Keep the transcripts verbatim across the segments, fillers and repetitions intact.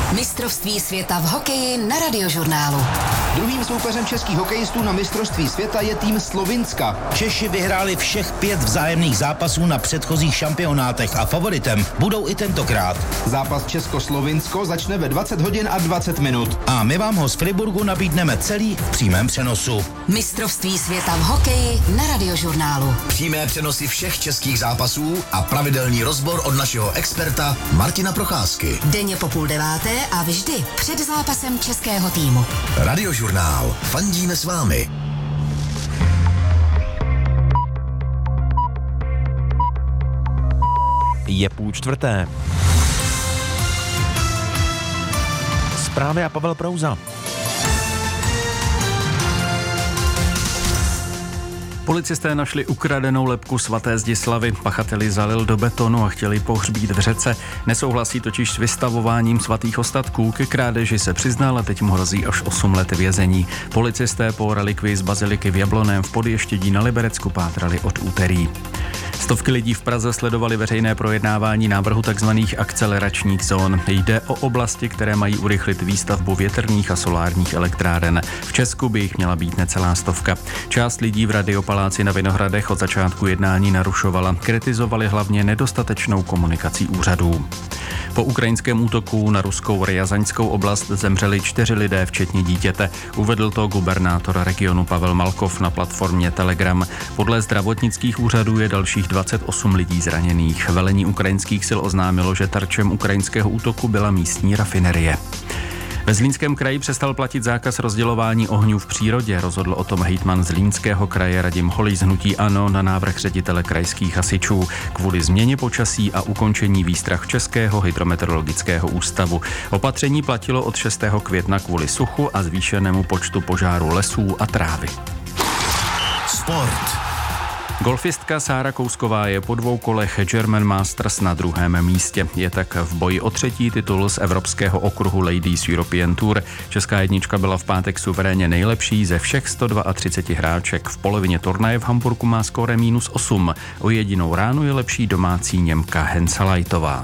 Mistrovství světa v hokeji na Radiožurnálu. Druhým soupeřem českých hokejistů na mistrovství světa je tým Slovinska. Češi vyhráli všech pět vzájemných zápasů na předchozích šampionátech a favoritem budou i tentokrát. Zápas Česko-Slovinsko začne ve dvacet hodin a dvacet minut. A my vám ho z Friburgu nabídneme celý v přímém přenosu. Mistrovství světa v hokeji na Radiožurnálu. Přímé přenosy všech českých zápasů a pravidelný rozbor od našeho experta Martina Procházky. Denně po půl deváté a vždy před zápasem českého týmu. Radiožurnál. Fandíme s vámi. Je půl čtvrté. Zprávy a Pavel Prouza. Policisté našli ukradenou lebku svaté Zdislavy. Pachateli zalil do betonu a chtěli pohřbít v řece. Nesouhlasí totiž s vystavováním svatých ostatků. Ke krádeži se přiznal a teď mu hrozí až osm let vězení. Policisté po relikvii z baziliky v Jablonném v Podještědí na Liberecku pátrali od úterý. Stovky lidí v Praze sledovali veřejné projednávání návrhu tzv. Akceleračních zón. Jde o oblasti, které mají urychlit výstavbu větrných a solárních elektráren. V Česku by jich měla být necelá stovka. Část lidí v Radiopaláci na Vinohradech od začátku jednání narušovala. Kritizovali hlavně nedostatečnou komunikací úřadů. Po ukrajinském útoku na ruskou Rjazaňskou oblast zemřeli čtyři lidé, včetně dítěte. Uvedl to gubernátor regionu Pavel Malkov na platformě Telegram. Podle zdravotnických úřadů je dalších dvacet osm lidí zraněných. Velení ukrajinských sil oznámilo, že terčem ukrajinského útoku byla místní rafinerie. Ve Zlínském kraji přestal platit zákaz rozdělování ohňů v přírodě. Rozhodl o tom hejtman Zlínského kraje Radim Holý z hnutí ANO na návrh ředitele krajských hasičů kvůli změně počasí a ukončení výstrah Českého hydrometeorologického ústavu. Opatření platilo od šestého května kvůli suchu a zvýšenému počtu požáru lesů a trávy. Sport. Golfistka Sára Kousková je po dvou kolech German Masters na druhém místě. Je tak v boji o třetí titul z evropského okruhu Ladies European Tour. Česká jednička byla v pátek suverénně nejlepší ze všech sto třicet dva hráček. V polovině turnaje v Hamburku má skóre minus osm. O jedinou ránu je lepší domácí Němka Henselajtová.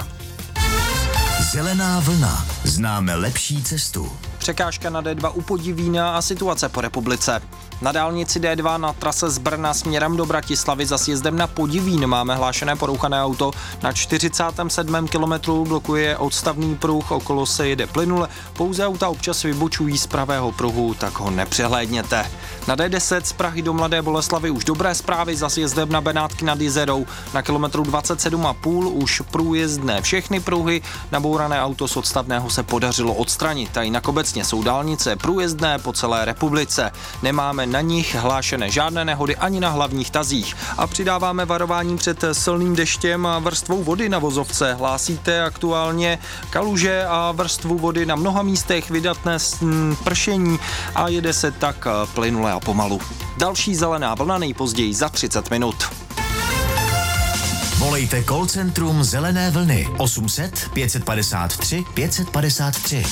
Zelená vlna. Známe lepší cestu. Překážka na D dva u Podivína a situace po republice. Na dálnici D dva na trase z Brna směrem do Bratislavy za sjezdem na Podivín máme hlášené porouchané auto. Na čtyřicátém sedmém kilometru blokuje odstavný pruh, okolo se jede plynule, pouze auta občas vybočují z pravého pruhu, tak ho nepřehlédněte. Na D deset z Prahy do Mladé Boleslavi už dobré zprávy za sjezdem na Benátky nad Jizerou. Na kilometru dvacet sedm a půl už průjezdné všechny pruhy, nabourané auto z odstavného se podařilo odstranit a jinak obecně jsou dálnice průjezdné po celé republice. Nemáme na nich hlášené žádné nehody ani na hlavních tazích. A přidáváme varování před silným deštěm a vrstvou vody na vozovce. Hlásíte aktuálně kaluže a vrstvu vody na mnoha místech, vydatné pršení a jede se tak plynule a pomalu. Další zelená vlna nejpozději za třicet minut. Volejte call centrum Zelené vlny osm set pět padesát tři pět padesát tři.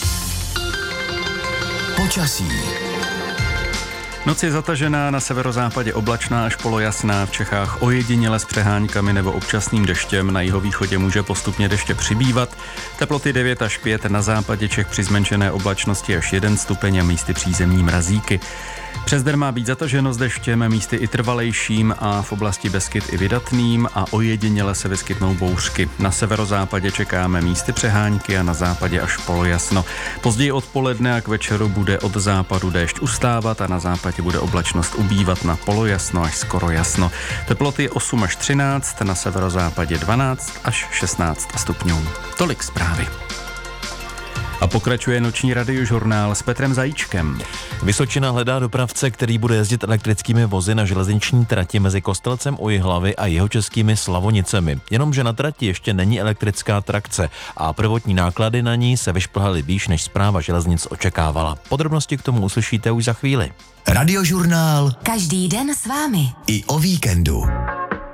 Počasí. Noc je zatažená, na severozápadě oblačná až polojasná, v Čechách ojediněle s přeháňkami nebo občasným deštěm, na jihovýchodě může postupně deště přibývat, teploty devět až pět, na západě Čech při zmenšené oblačnosti až jeden stupeň a místy přízemní mrazíky. Přes den má být zataženo s deštěm, místy i trvalejším a v oblasti Beskyt i vydatným a ojediněle se vyskytnou bouřky. Na severozápadě čekáme místy přeháňky a na západě až polojasno. Později odpoledne a k večeru bude od západu déšť ustávat a na západě bude oblačnost ubývat na polojasno až skoro jasno. Teploty osm až třináct, na severozápadě dvanáct až šestnáct stupňů. Tolik zprávy. A pokračuje noční radiožurnál s Petrem Zajíčkem. Vysočina hledá dopravce, který bude jezdit elektrickými vozy na železniční trati mezi Kostelcem u Jihlavy a jihočeskými Slavonicemi. Jenomže na trati ještě není elektrická trakce a prvotní náklady na ní se vyšplhaly výš, než správa železnic očekávala. Podrobnosti k tomu uslyšíte už za chvíli. Radiožurnál. Každý den s vámi. I o víkendu.